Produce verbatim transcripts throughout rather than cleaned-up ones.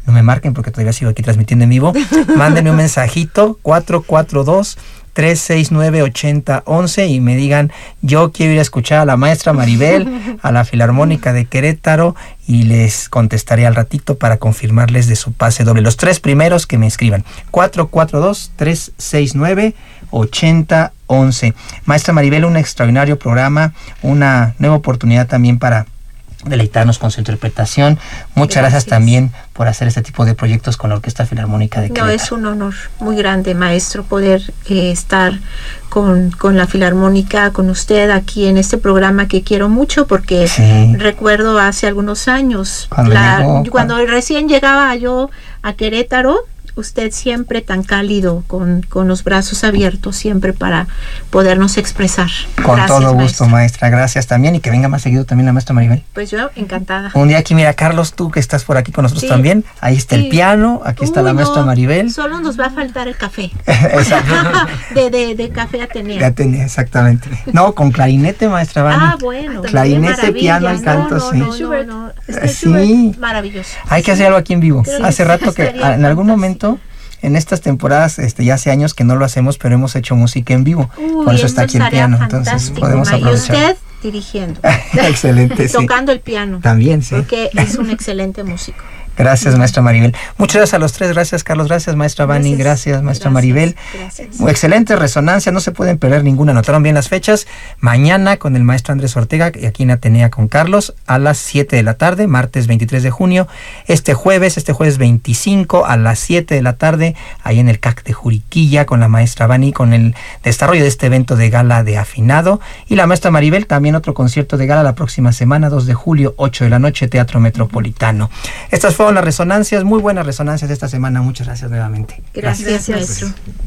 no me marquen porque todavía sigo aquí transmitiendo en vivo. Mándenme un mensajito, cuatro cuatro dos, tres seis nueve, ocho cero uno uno, y me digan, yo quiero ir a escuchar a la maestra Maribel, a la Filarmónica de Querétaro, y les contestaré al ratito para confirmarles de su pase doble. Los tres primeros que me escriban, cuatro cuatro dos, tres seis nueve, ocho cero uno uno. Maestra Maribel, un extraordinario programa, una nueva oportunidad también para deleitarnos con su interpretación. Muchas gracias, gracias también por hacer este tipo de proyectos con la Orquesta Filarmónica de Querétaro. No, es un honor muy grande, maestro, poder eh, estar con, con la Filarmónica, con usted aquí en este programa que quiero mucho, porque sí. recuerdo hace algunos años, cuando, la, llegó, cuando, cuando recién llegaba yo a Querétaro, usted siempre tan cálido, con, con los brazos abiertos, siempre para podernos expresar. Con gracias, todo gusto, maestro. maestra. Gracias también, y que venga más seguido también la maestra Maribel. Pues yo, encantada. Un día aquí, mira, Carlos, tú que estás por aquí con nosotros sí. también, ahí está sí. el piano, aquí Uy, está la maestra no, Maribel. Solo nos va a faltar el café. Exacto. de, de, de café Atenea. De Atenea, exactamente. No, con clarinete, maestra Vani. Ah, bueno. Clarinete, piano y canto, no, no, sí. No, no, no. Este sí. Maravilloso. Hay que hacer algo aquí en vivo. Sí, Hace rato que, en algún momento... En estas temporadas, este, ya hace años que no lo hacemos, pero hemos hecho música en vivo. Uy, por eso está aquí el piano. Entonces podemos aprovechar. Y usted dirigiendo. Excelente, sí. Tocando el piano. También, sí. Porque es un excelente músico. Gracias, maestra Maribel. Muchas gracias a los tres. Gracias, Carlos. Gracias, maestra Vani. Gracias, gracias, maestra gracias, Maribel. Gracias. Excelente resonancia. No se pueden perder ninguna. Anotaron bien las fechas. Mañana con el maestro Andrés Ortega y aquí en Atenea con Carlos a las siete de la tarde, martes veintitrés de junio. Este jueves, este jueves veinticinco a las siete de la tarde, ahí en el C A C de Juriquilla con la maestra Vani, con el desarrollo de este evento de gala de afinado. Y la maestra Maribel, también otro concierto de gala la próxima semana, dos de julio, ocho de la noche, Teatro Metropolitano. Estas fueron las resonancias, muy buenas resonancias de esta semana. Muchas gracias nuevamente. Gracias, gracias, maestro.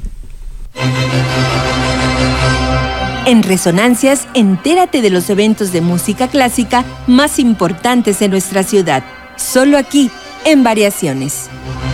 En Resonancias, entérate de los eventos de música clásica más importantes en nuestra ciudad. Solo aquí, en Variaciones.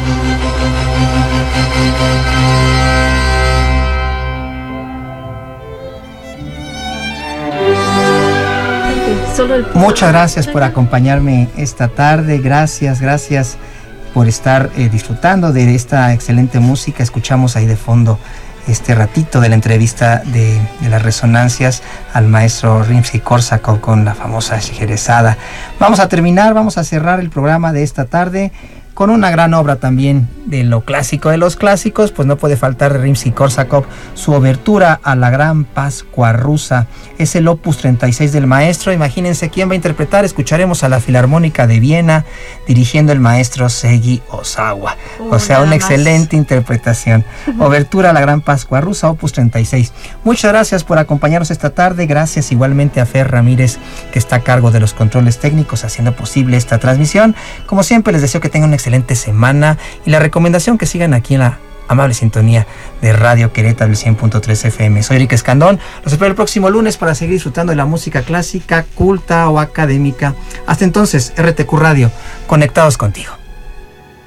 Muchas gracias por acompañarme esta tarde. Gracias, gracias por estar eh, disfrutando de esta excelente música. Escuchamos ahí de fondo este ratito de la entrevista de, de las resonancias al maestro Rimsky-Korsakov con la famosa Scheherazada. Vamos a terminar, vamos a cerrar el programa de esta tarde con una gran obra también de lo clásico de los clásicos. Pues no puede faltar de Rimsky-Korsakov su obertura a la Gran Pascua Rusa. Es el opus treinta y seis del maestro. Imagínense quién va a interpretar. Escucharemos a la Filarmónica de Viena dirigiendo el maestro Seiji Ozawa. Uh, o sea, una excelente más. interpretación. Obertura a la Gran Pascua Rusa, opus treinta y seis. Muchas gracias por acompañarnos esta tarde. Gracias igualmente a Fer Ramírez, que está a cargo de los controles técnicos haciendo posible esta transmisión. Como siempre, les deseo que tengan una excelente semana y la recomendación que sigan aquí en la amable sintonía de Radio Querétaro, el cien punto tres F M. Soy Eric Escandón. Los espero el próximo lunes para seguir disfrutando de la música clásica, culta o académica. Hasta entonces, R T Q Radio, conectados contigo.